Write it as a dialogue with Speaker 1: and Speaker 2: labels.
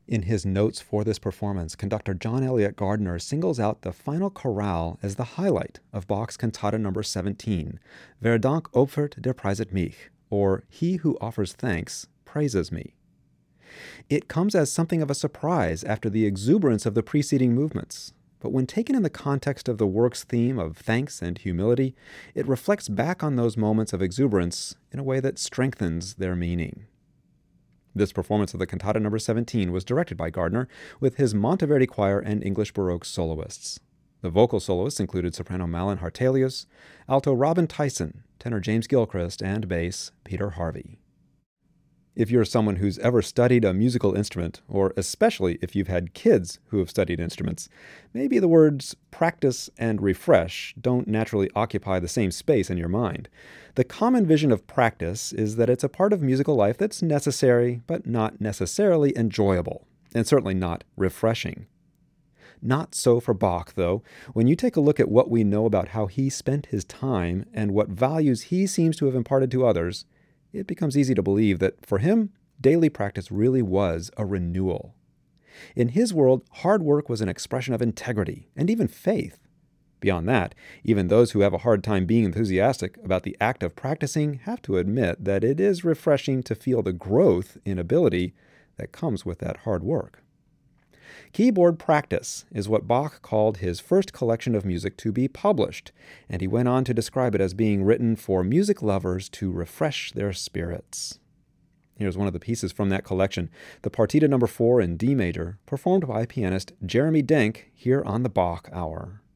Speaker 1: In his notes for this performance, conductor John Eliot Gardiner singles out the final chorale as the highlight of Bach's Cantata No. 17, Wer Dank opfert, der preiset mich, or He who offers thanks praises me. It comes as something of a surprise after the exuberance of the preceding movements, but when taken in the context of the work's theme of thanks and humility, it reflects back on those moments of exuberance in a way that strengthens their meaning. This performance of the Cantata No. 17 was directed by Gardiner with his Monteverdi Choir and English Baroque soloists. The vocal soloists included soprano Malin Hartelius, alto Robin Tyson, tenor James Gilchrist, and bass Peter Harvey. If you're someone who's ever studied a musical instrument, or especially if you've had kids who have studied instruments, maybe the words practice and refresh don't naturally occupy the same space in your mind. The common vision of practice is that it's a part of musical life that's necessary, but not necessarily enjoyable, and certainly not refreshing. Not so for Bach, though. When you take a look at what we know about how he spent his time and what values he seems to have imparted to others, it becomes easy to believe that for him, daily practice really was a renewal. In his world, hard work was an expression of integrity and even faith. Beyond that, even those who have a hard time being enthusiastic about the act of practicing have to admit that it is refreshing to feel the growth in ability that comes with that hard work. Keyboard Practice is what Bach called his first collection of music to be published, and he went on to describe it as being written for music lovers to refresh their spirits. Here's one of the pieces from that collection, the Partita No. 4 in D major, performed by pianist Jeremy Denk here on the Bach Hour.